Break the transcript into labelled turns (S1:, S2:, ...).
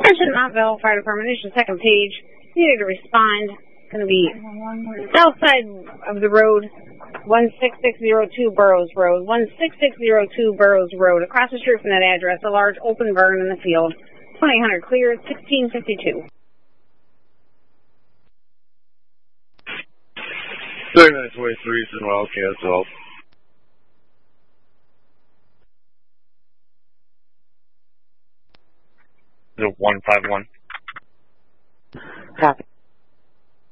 S1: Attention, Montville Fire Department, this is the second page. Needed to respond. Going to be south side of the road, 16602 Burroughs Road. 16602 Burroughs Road. Across the street from that address, a large open burn in the field. 2000 clear, 1652.
S2: 3923 is in Wildcat South.
S3: 151.
S4: Copy.